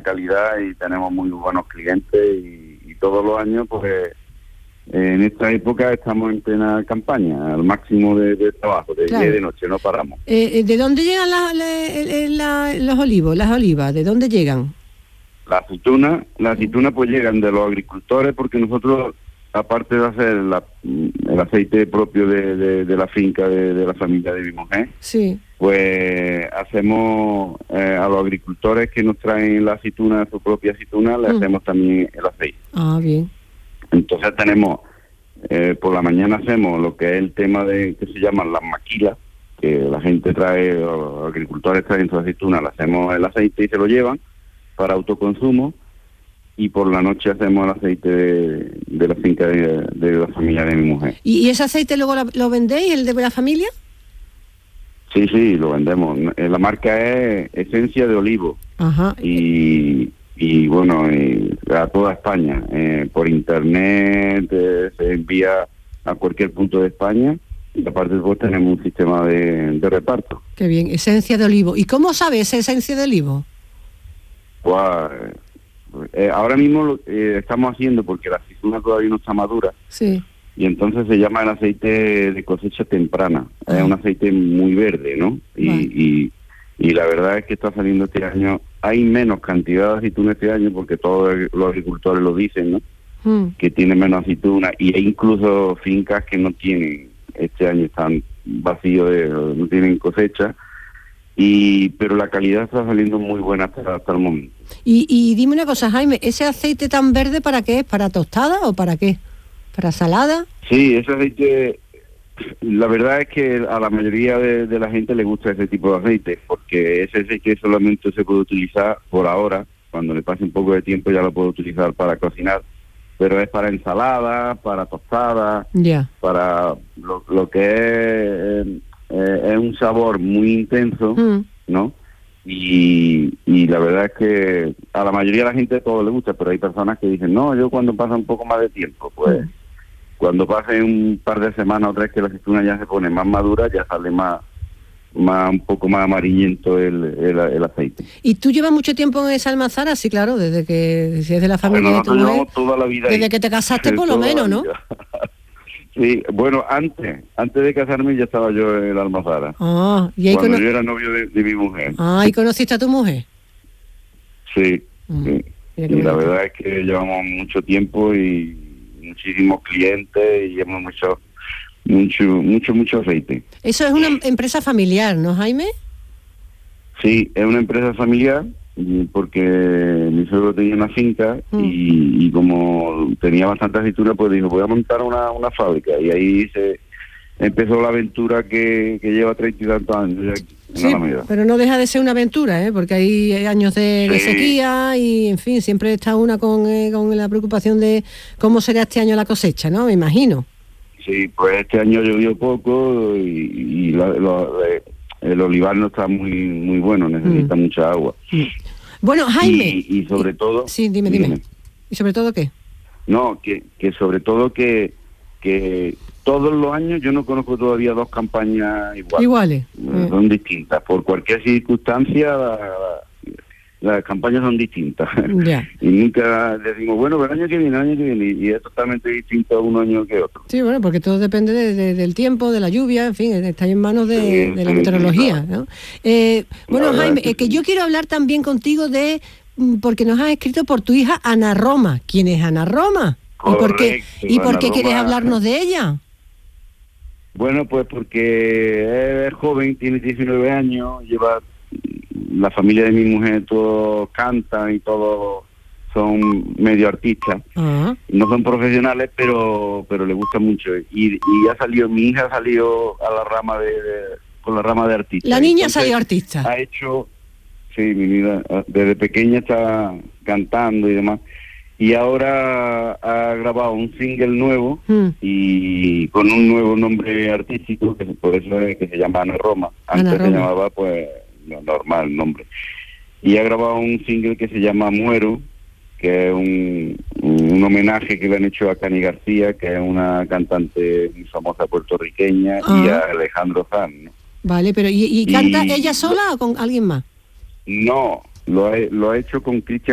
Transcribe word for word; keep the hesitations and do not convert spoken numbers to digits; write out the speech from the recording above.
calidad y tenemos muy buenos clientes y, y todos los años, pues en esta época estamos en plena campaña, al máximo de, de trabajo, de Claro. día y de noche, no paramos. Eh, ¿De dónde llegan la- la- la- los olivos, las olivas? ¿De dónde llegan? La aceituna, las aceitunas pues llegan de los agricultores, porque nosotros, aparte de hacer la, el aceite propio de, de, de la finca de, de la familia de mi mujer, Sí. pues hacemos eh, a los agricultores que nos traen la aceituna, su propia aceituna, le Mm. hacemos también el aceite. Ah, bien. Entonces tenemos, eh, por la mañana hacemos lo que es el tema de que se llaman las maquilas, que la gente trae, los agricultores traen su aceituna, le hacemos el aceite y se lo llevan para autoconsumo, y por la noche hacemos el aceite de, de la finca de, de la familia de mi mujer. ¿Y, y ese aceite luego la- lo vendéis, el de la familia? Sí, sí, lo vendemos. Eh, La marca es Esencia de Olivo. Ajá. y, y bueno, y a toda España. Eh, por internet eh, se envía a cualquier punto de España, y aparte pues tenemos un sistema de, de reparto. Qué bien, esencia de olivo. ¿Y cómo sabe esa esencia de olivo? Pues, eh, ahora mismo lo eh, estamos haciendo, porque la aceituna todavía no está madura, Sí. y entonces se llama el aceite de cosecha temprana. Ah. Es un aceite muy verde, ¿no? Y, Vale. y, y la verdad es que está saliendo este año, hay menos cantidad de aceituna este año, porque todos los agricultores lo dicen, ¿no? Mm. Que tiene menos aceituna, y hay incluso fincas que no tienen, este año están vacíos, de, no tienen cosecha, y pero la calidad está saliendo muy buena hasta, hasta el momento. Y, y dime una cosa, Jaime, ¿ese aceite tan verde para qué es? ¿Para tostada o para qué? ¿Para salada? Sí, ese aceite, la verdad es que a la mayoría de, de la gente le gusta ese tipo de aceite, porque ese aceite solamente se puede utilizar por ahora. Cuando le pase un poco de tiempo ya lo puede utilizar para cocinar, pero es para ensalada, para tostada, Ya. para lo, lo que es, eh, es un sabor muy intenso, Mm. ¿no? Y, y la verdad es que a la mayoría de la gente todo le gusta, pero hay personas que dicen, no, yo cuando pasa un poco más de tiempo, pues Mm. cuando pase un par de semanas o tres que la aceituna ya se pone más madura, ya sale más, más un poco más amarillento el, el, el aceite. ¿Y tú llevas mucho tiempo en esa almazara? Sí, claro, desde que si es de la familia Bueno, de tu nosotros mujer. llevamos toda la vida Desde ahí. que te casaste por lo Toda la menos, ¿no? vida. Sí, bueno, antes, antes de casarme ya estaba yo en la almazara. Ah, y ahí, Cuando cono- yo era novio de, de mi mujer. ah, ¿y conociste a tu mujer? Sí, Mm. sí. Mira qué Y la bonito. verdad es que llevamos mucho tiempo y muchísimos clientes y hemos hecho mucho, mucho, mucho aceite. Eso es una empresa familiar, ¿no, Jaime? Sí, es una empresa familiar, y porque mi suegro tenía una finca Mm. y, y como tenía bastante aceituna, pues dijo, voy a montar una, una fábrica. Y ahí se empezó la aventura que, que lleva treinta y tantos años ya aquí, en Sí, Alameda. pero no deja de ser una aventura, ¿eh? Porque hay años de, de Sí. sequía y, en fin, siempre está una con, eh, con la preocupación de cómo será este año la cosecha, ¿no? Me imagino. Sí, pues este año llovió poco y, y la- lo- eh, el olivar no está muy muy bueno, necesita Mm. mucha agua. Bueno, Jaime. Y, y sobre todo... Sí, dime, dime. ¿Y sobre todo qué? No, que, que sobre todo que, que todos los años yo no conozco todavía dos campañas iguales. Iguales. Eh, Son distintas. Por cualquier circunstancia, la- la- las campañas son distintas. Ya. Y nunca decimos, bueno, el año que viene, el año que viene, y es totalmente distinto un año que otro. Sí, bueno, porque todo depende de- de- del tiempo, de la lluvia, en fin, está en manos de, Sí, de la sí, meteorología, sí, ¿no? Eh, bueno, verdad Jaime, es que eh, que sí. yo quiero hablar también contigo de, mm, porque nos has escrito por tu hija Ana Roma. ¿Quién es Ana Roma? ¿Y por qué, Correcto, y por Ana qué quieres Roma. hablarnos de ella? Bueno, pues porque es joven, tiene diecinueve años, lleva la familia de mi mujer, todos cantan y todos son medio artistas. Ah, No son profesionales, pero pero le gusta mucho. Y, y ha salido, mi hija ha salido a la rama de, de- con la rama de artista. la niña Entonces, salió artista. Ha hecho, sí, mi vida, desde pequeña está cantando y demás. Y ahora ha grabado un single nuevo Mm. y con un nuevo nombre artístico, que por eso es que se llama Ana Roma. Antes Ana se Roma. llamaba, pues, no, normal el nombre. Y ha grabado un single que se llama Muero, que es un, un homenaje que le han hecho a Cani García, que es una cantante muy famosa puertorriqueña, y Ah. a Alejandro Sanz, ¿no? Vale, pero ¿y, y canta Y- ella sola o con alguien más? No, lo ha, lo ha hecho con Cristian